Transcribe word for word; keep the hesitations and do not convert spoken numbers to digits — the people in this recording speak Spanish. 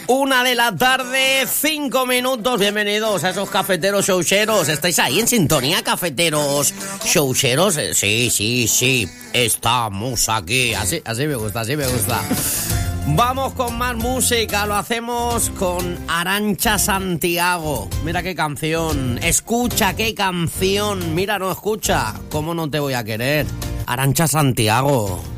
Una de la tarde, cinco minutos. Bienvenidos a esos cafeteros showcheros. ¿Estáis ahí en sintonía, cafeteros showcheros? Sí, sí, sí. Estamos aquí. Así, así me gusta, así me gusta. Vamos con más música. Lo hacemos con Arantxa Santiago. Mira qué canción. Escucha qué canción. Mira, no escucha. ¿Cómo no te voy a querer? Arantxa Santiago.